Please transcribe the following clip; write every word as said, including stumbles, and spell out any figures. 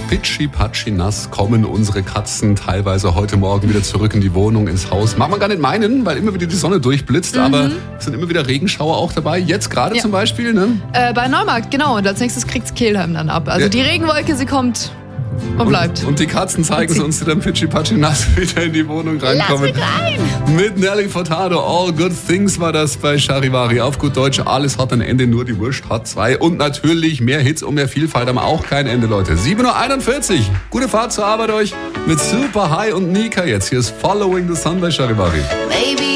Pitschi-patschi nass kommen unsere Katzen teilweise heute Morgen wieder zurück in die Wohnung, ins Haus. Mag man gar nicht meinen, weil immer wieder die Sonne durchblitzt, mhm. aber es sind immer wieder Regenschauer auch dabei. Jetzt gerade ja. zum Beispiel, ne? Äh, bei Neumarkt, genau. Und als nächstes kriegt's Kehlheim dann ab. Also ja. die Regenwolke, sie kommt und bleibt. Und, und die Katzen zeigen es uns, die dann Pitschi-patschi nass wieder in die Wohnung reinkommen. Lass mich rein! Mit Nelly Furtado, All Good Things war das bei Charivari. Auf gut Deutsch, alles hat ein Ende, nur die Wurst hat zwei. Und natürlich mehr Hits und mehr Vielfalt haben auch kein Ende, Leute. sieben Uhr einundvierzig. Gute Fahrt zur Arbeit euch mit Super High und Nika jetzt. Hier ist Following the Sun bei Charivari. Baby.